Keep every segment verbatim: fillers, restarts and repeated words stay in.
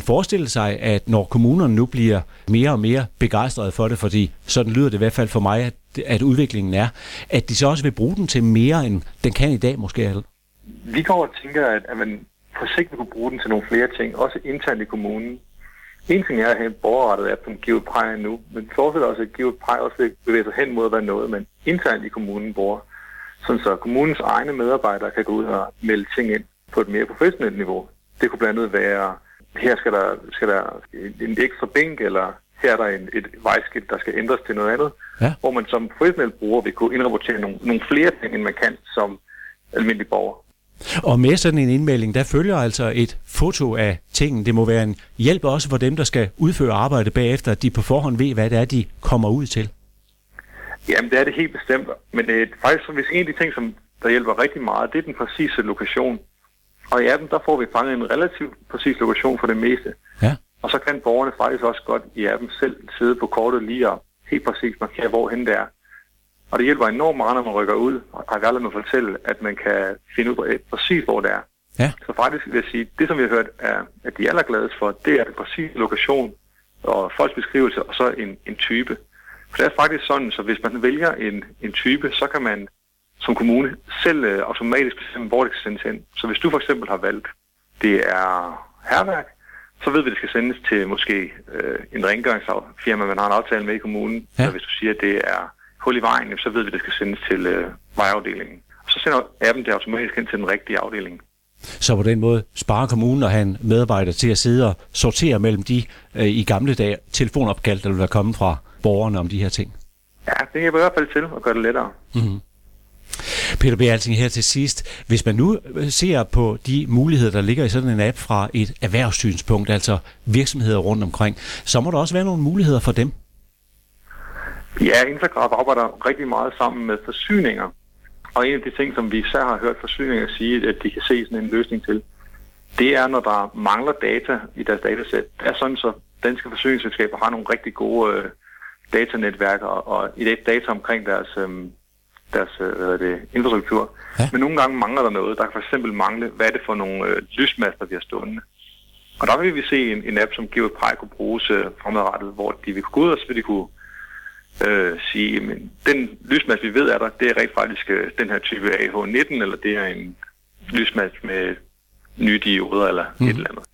forestille sig, at når kommunerne nu bliver mere og mere begejstrede for det, fordi sådan lyder det i hvert fald for mig, at, at udviklingen er, at de så også vil bruge den til mere, end den kan i dag måske? Alle? Vi går og tænker, at, at man på sigt vil kunne bruge den til nogle flere ting, også internt i kommunen. En ting er at have en borgerrettet app, som GivePej nu, men vi forestiller også, at GivePej også vil bevæge sig hen mod at være noget, man internt i kommunen bruger, sådan så kommunens egne medarbejdere kan gå ud og melde ting ind på et mere professionelt niveau. Det kunne blandt andet være, her skal der, skal der en ekstra bænk, eller her er der en, et vejskilt, der skal ændres til noget andet, ja. Hvor man som professionel bruger vil kunne indrapportere nogle, nogle flere ting, end man kan som almindelig borger. Og med sådan en indmelding, der følger altså et foto af tingen. Det må være en hjælp også for dem, der skal udføre arbejde bagefter, at de på forhånd ved, hvad det er, de kommer ud til. Jamen, det er det helt bestemt. Men øh, faktisk, hvis en af de ting, som der hjælper rigtig meget, det er den præcise lokation. Og i appen, der får vi fanget en relativt præcis lokation for det meste. Ja. Og så kan borgerne faktisk også godt i appen selv sidde på kortet lige og helt præcis markere, hvorhen det er. Og det hjælper enormt meget, når man rykker ud, og har aldrig med at fortælle, at man kan finde ud af præcis, hvor det er. Ja. Så faktisk vil jeg sige, det som vi har hørt, er, at de er allergladest for, det er den præcise lokation og folks beskrivelse, og så en, en type. For det er faktisk sådan, så hvis man vælger en, en type, så kan man som kommune selv uh, automatisk bestemme, hvor det skal sendes hen. Så hvis du for eksempel har valgt, det er hærværk, så ved vi, at det skal sendes til måske uh, en rengøringsfirma, man har en aftale med i kommunen. Ja. Så hvis du siger, at det er hul i vejen, så ved vi, at det skal sendes til uh, vejafdelingen. Og så sender appen det automatisk hen til den rigtige afdeling. Så på den måde sparer kommunen og have en medarbejder til at sidde og sortere mellem de uh, i gamle dage telefonopkald, der vil være kommet fra borgerne om de her ting. Ja, det hjælper i hvert fald til at gøre det lettere. Mm-hmm. Peter B. Alting her til sidst. Hvis man nu ser på de muligheder, der ligger i sådan en app fra et erhvervssynspunkt, altså virksomheder rundt omkring, så må der også være nogle muligheder for dem. Ja, Intergraph arbejder rigtig meget sammen med forsyninger. Og en af de ting, som vi især har hørt forsyninger sige, at de kan se sådan en løsning til, det er, når der mangler data i deres datasæt. Det er sådan, så danske forsyningsselskaber har nogle rigtig gode øh, datanetværker og i det data omkring deres, øh, deres øh, hvad er det, infrastruktur. Ja. Men nogle gange mangler der noget. Der kan for eksempel mangle, hvad er det for nogle øh, lysmaster, vi har stående. Og der vil vi se en, en app, som GivePej kunne bruges øh, fremadrettet, hvor de vil gå ud, og så vil de kunne øh, sige, men den lysmast, vi ved er der, det er rent faktisk øh, den her type A H nitten, eller det er en lysmast med nye dioder, eller mm. et eller andet.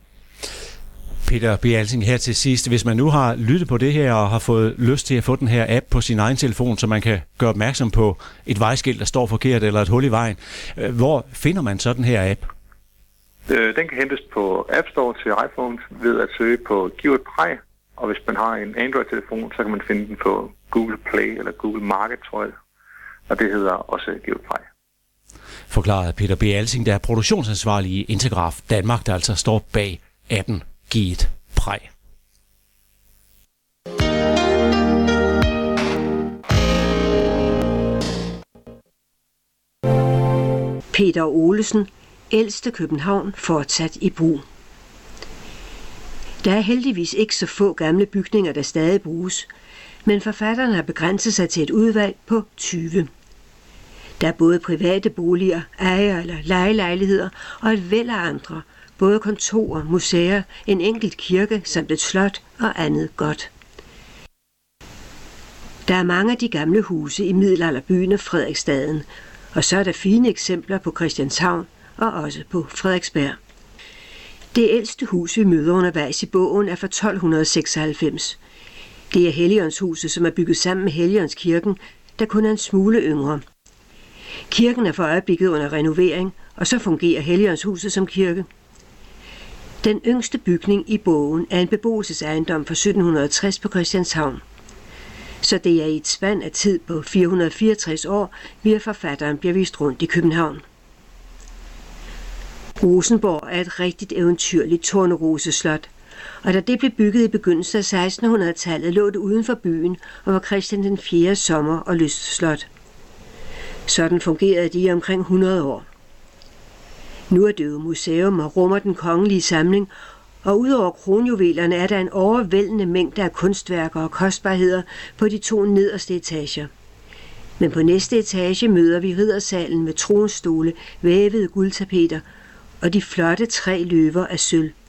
Peter B. Alting her til sidst. Hvis man nu har lyttet på det her og har fået lyst til at få den her app på sin egen telefon, så man kan gøre opmærksom på et vejskilt, der står forkert, eller et hul i vejen, hvor finder man så den her app? Den kan hentes på App Store til iPhone ved at søge på GivePej, og hvis man har en Android-telefon, så kan man finde den på Google Play eller Google Market, tror jeg, og det hedder også GivePej. Forklarede Peter B. Alting, der er produktionsansvarlig i Intergraph Danmark, der altså står bag appen GivePej. Peter Olesen, ældste København, fortsat i brug. Der er heldigvis ikke så få gamle bygninger, der stadig bruges, men forfatteren har begrænset sig til et udvalg på tyve. Der er både private boliger, ejer- eller lejelejligheder og et væld af andre, både kontorer, museer, en enkelt kirke samt et slot og andet godt. Der er mange af de gamle huse i middelalderbyen og Frederiksstaden, og så er der fine eksempler på Christianshavn og også på Frederiksberg. Det ældste hus, vi møder undervejs i bogen, er fra tolv seksoghalvfems. Det er Helligåndshuset, som er bygget sammen med Helligåndskirken, der kun er en smule yngre. Kirken er for øjeblikket under renovering, og så fungerer Helligåndshuset som kirke. Den yngste bygning i bogen er en beboelsesejendom fra sytten tres på Christianshavn. Så det er i et spand af tid på fire hundrede fireogtres år, via forfatteren bliver vist rundt i København. Rosenborg er et rigtigt eventyrligt Torneroseslot, og da det blev bygget i begyndelsen af sekstenhundredetallet, lå det uden for byen og var Christian den fjerdes sommer- og lystslot. Sådan fungerede det i omkring hundrede år. Nu er det jo museum og rummer den kongelige samling, og udover kronjuvelerne er der en overvældende mængde af kunstværker og kostbarheder på de to nederste etager. Men på næste etage møder vi riddersalen med tronstole, vævede guldtapeter og de flotte tre løver af sølv.